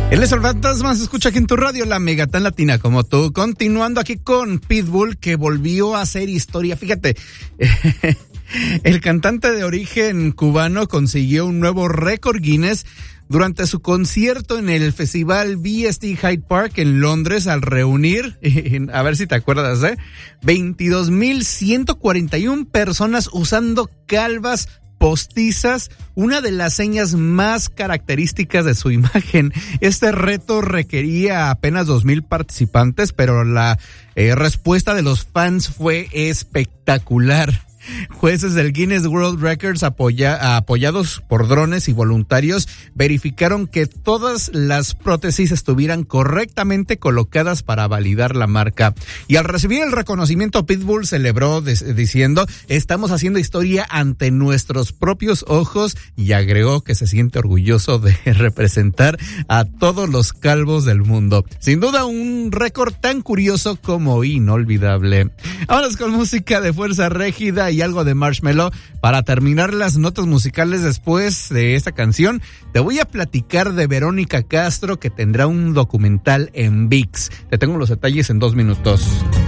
Él es el Fantasma, se escucha aquí en tu radio, la mega tan latina como tú. Continuando aquí con Pitbull, que volvió a hacer historia. Fíjate, el cantante de origen cubano consiguió un nuevo récord Guinness durante su concierto en el festival BST Hyde Park en Londres, al reunir, a ver si te acuerdas, 22,141 personas usando calvas postizas, una de las señas más características de su imagen. Este reto requería apenas 2,000 participantes, pero la respuesta de los fans fue espectacular. Jueces del Guinness World Records apoyados por drones y voluntarios verificaron que todas las prótesis estuvieran correctamente colocadas para validar la marca. Y al recibir el reconocimiento, Pitbull celebró diciendo: estamos haciendo historia ante nuestros propios ojos, y agregó que se siente orgulloso de representar a todos los calvos del mundo. Sin duda un récord tan curioso como inolvidable. Vámonos con música de Fuerza Régida y algo de Marshmello para terminar las notas musicales. Después de esta canción te voy a platicar de Verónica Castro, que tendrá un documental en ViX. Te tengo los detalles en 2 minutos.